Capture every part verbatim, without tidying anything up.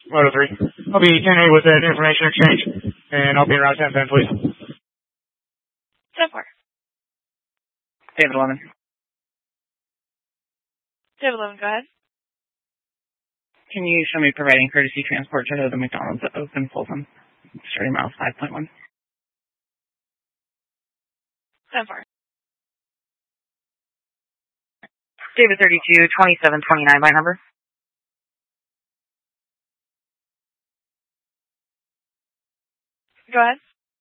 Moto three. I'll be ten eight with that information exchange, and I'll be around ten ten, please. ten four. David eleven. David eleven, go ahead. Can you show me providing courtesy transport to the McDonald's at Open Folsom, starting miles five point one? ten four. David thirty-two, twenty-seven twenty-nine by number. Go ahead.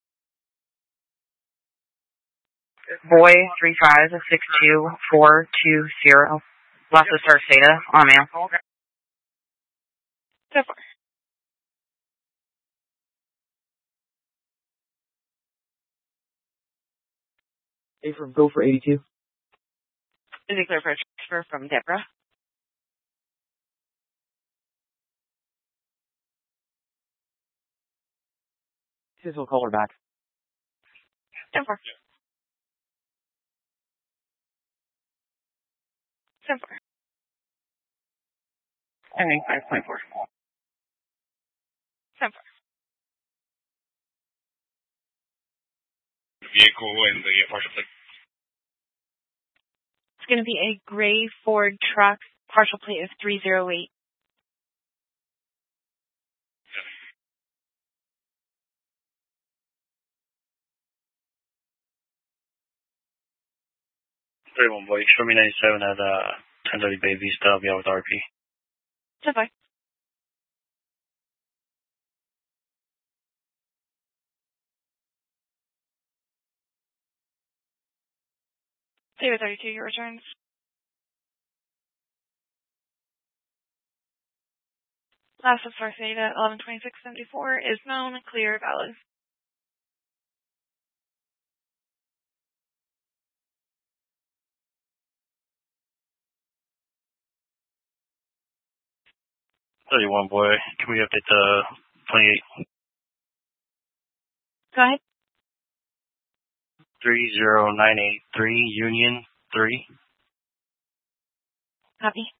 Boy three five six two four two zero. Las Star Seda on mail. ten four. A from Go for eighty-two. Is it clear for a transfer from Deborah? Says we'll call her back. ten four. ten four. Ending five point four. ten four. Vehicle and the partial plate. It's going to be a gray Ford truck. Partial plate is three zero eight. thirty-one boy, show me ninety-seven at uh, ten thirty Bay Vista. I'll be out with R P. ten five. David thirty-two, your returns. Last of Star Theta, eleven twenty-six seventy-four is known, clear, valid. thirty-one boy, can we update the twenty-eight? Go ahead. three zero nine eight three Union three. Copy.